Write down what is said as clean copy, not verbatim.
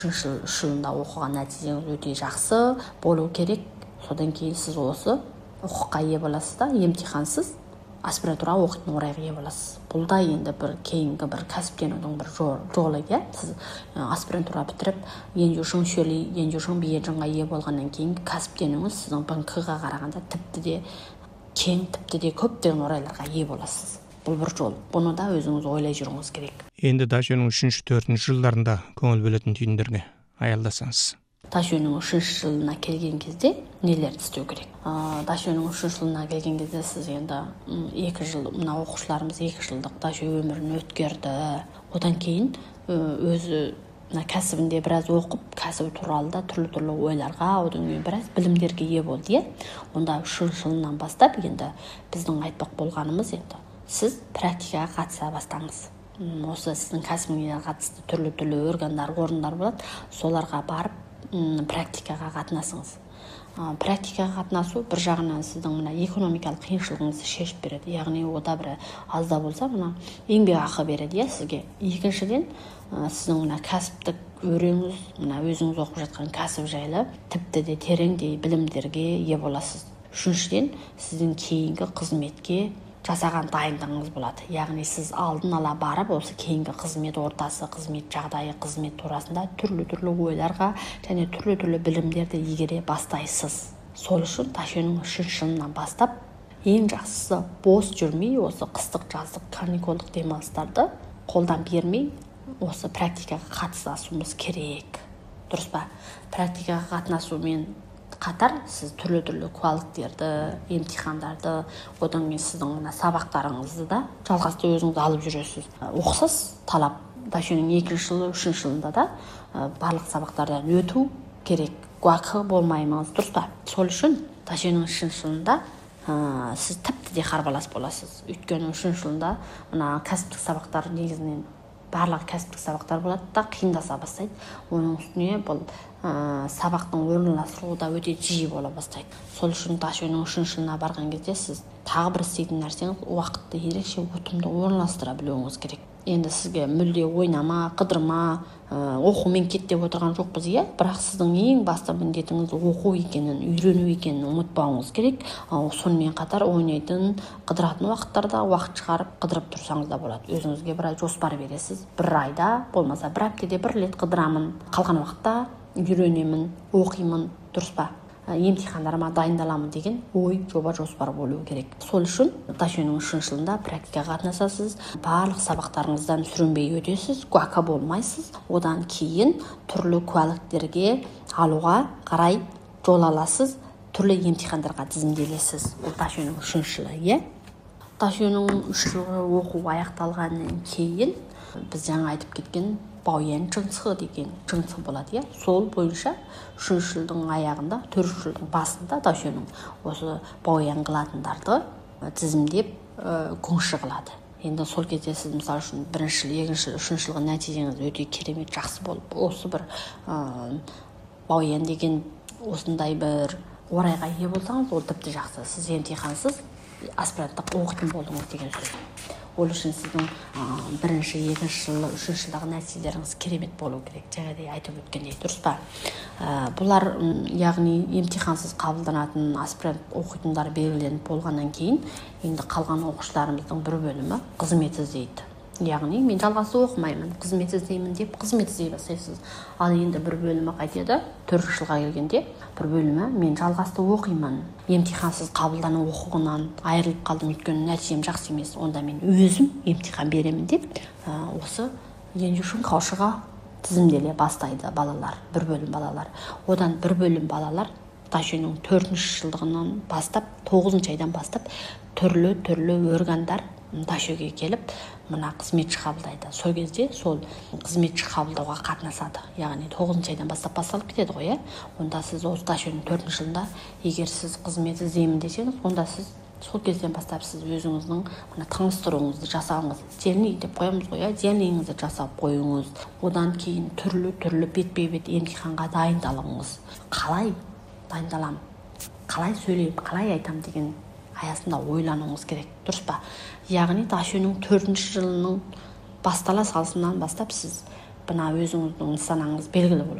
жылында оқыған нәтижеңіз өте жақсы болу керек. Содан кейін сіз осы құқыққа ие боласыз да, емтихансыз аспирантура оқитын орайға ие боласыз. Бұл да енді бір кейінгі бір кәсіптенудің бір жолы, иә. Сіз аспирантура бітіріп, енжушың биежіңға ие болғаннан кейін кәсіптенуіңіз сіздің БНК-ға қарағанда тіпті де кең, тіпті де көптеген орайларға ие боласыз. Бұл бір жол. Бұны да өзіңіз ойлай жүруіңіз керек. Енді Дашөнің 3-4 жылдарында көңіл бөлетін түйіндерге аялдасаңыз. Дашөнің 3 жылына келген кезде нелерді істеу керек? Дашөнің 3 жылына келген кезде сіз енді 2 жыл, мына оқушыларымыз 2 жылдық Дашы өмірін өткерді. Одан кейін өзі кәсібінде біраз оқып, кәсібі туралы да түрлі ойларға, одан кейін біраз білімдерге ие болды, иә. Онда 3 жылынан бастап енді біздің айтпақ болғанымыз енді сіз практикаға қатыса бастаңыз. Осы сіздің кәсібіңізге қатысты түрлі органдар, орындар болады. Соларға барып практикаға қатынасыңыз. Практикаға қатынасу бір жағынан сіздің мына экономикалық қиыншылығыңызды шешіп береді. Яғни ода бір аз да болса мына еңбек ақы береді, иә, сізге. Екіншіден, сіздің мына кәсіптік өреңіз, мына өзіңіз оқып жатқан кәсіп жайлы тіпті де тереңдей білімдерге ие боласыз. Үшіншіден, сіздің кейінгі қызметке жасаған дайындығыңыз болады. Яғни сіз алдын ала барып, осы кейінгі қызмет ортасы, қызмет жағдайы, қызмет турасында түрлі ойларға және түрлі білімдерді игере бастайсыз. Сол үшін Дашөнің 3 жылынан бастап ең жақсысы бос жүрмей, осы қыстық жаздық каникулдық демалыстарды қолдан бермей, осы практикаға қатысуымыз керек. Дұрыс па? Практикаға қатынасумен қатар сіз түрлі куәліктерді, емтихандарды, одан кейін сіздің мына сабақтарыңызды да жалғасты өзіңіз алып жүресіз. Ұқсас талап Дашөнің 2 жылы, 3 жылында да барлық сабақтардан өту керек. Гуакы болмаймыз, дұрыс па? Сол үшін Дашөнің 3 жылында сіз тіпті де қарбалас боласыз. Өйткені 3 жылында мына кәсіптік сабақтар негізінен барлық кәсіптік сабақтар болады да қиындаса бастайды. Оның үстіне бұл сабақтың орналастыруы да өте жиі бола бастайды. Сол үшін Дашөнің 3 жылына барған кезде сіз тағы бір істейтін нәрсеңіз уақытты ерекше ұтымды орналастыра білуіңіз керек. Енді сізге мүлде ойнама, қыдырма, оқумен кет деп отырған жоқпыз, иә. Бірақ сіздің ең басты міндетіңіз оқу екенін, үйрену екенін ұмытпауыңыз керек. Сонымен қатар ойнайтын, қыдыратын уақыттарда уақыт шығарып қыдырып тұрсаңыз да болады. Өзіңізге бір ай жоспар бересіз. Бір айда, болмаса бір аптада бір рет қыдырамын. Қалған уақытта үйренемін, оқимын, дұрыс па? Емтихандарыма дайындаламын деген ой, жоба, жоспар болу керек. Сол үшін Дашөнің 3 жылында практикаға қатынасасыз, барлық сабақтарыңыздан сүрінбей өтесіз, гуака болмайсыз. Одан кейін түрлі куәліктерге алуға қарай жол аласыз, түрлі емтихандарға тізімделесіз. Ол Дашөнің 3 жылы, иә. Дашөнің 3 жылғы оқу аяқталғаннан кейін біз жаңа айтып кеткен Бауян жыңсы деген жыңсы болады, иә. Сол бойынша 3 жылдың аяғында, 4 жылдың басында Дашөнің осы Бауян қылатындарды тізімдеп көңші қылады. Енді сол кезде сіз мысалы үшін 1 жыл, 2 жыл, 3 жылғы нәтижеңіз өте керемет жақсы болып, осы бір Бауян деген осындай бір орайға ие болсаңыз, ол тіпті жақсы. Сіз емтихансыз аспиранттық оқитын болдыңыз деген сөз. Ол үшін сіздің 1, 2 жыл, 3 жылдағы нәтижелеріңіз керемет болу керек. Жаңағыдай айтып өткендей, дұрыс па? Бұлар яғни емтихансыз қабылданатын аспирант оқитындар белгіленіп болғаннан кейін, енді қалған оқушыларымыздың бір бөлімі қызмет іздейді. Яғни мен жалғасы оқымаймын, қызмет іздеймін деп қызмет іздей бастайсыз. Ал енді бір бөлімі қайтеді, 4 жылға келгенде бір бөлімі мен жалғасты оқимын. Емтихансыз қабылдану құқығынан айырылып қалдым, өйткені нәтижем жақсы емес. Онда мен өзім емтихан беремін деп осы енжушің қаушыға тізімделе бастайды балалар, бір бөлім балалар. Одан бір бөлім балалар Дашөнің 4 жылдығынан бастап, 9 айдан бастап түрлі органдар Дашөге келіп, мына қызметші қабылдайды. Сол кезде сол қызметші қабылдауға қатынасады. Яғни 9 айдан бастап басталып кетеді ғой, иә. Онда сіз осы Дашөнің 4 жылында, егер сіз қызмет іздеймін десеңіз, онда сіз сол кезден бастап сіз өзіңіздің таныстыруыңызды жасауыңыз, зерни деп қоямыз ғой, иә, зерниіңізді жасап қойыңыз. Одан кейін түрлі бетпе-бет емтиханға дайындалыңыз. Қалай дайындаламын, қалай сөйлеймін, қалай айтамын деген аясында ойлануыңыз керек, дұрыс па? Яғни Дашөнің 4 жылының бастала салысынан бастап сіз мына өзүңүздүн нысанаңыз белгилүү болот.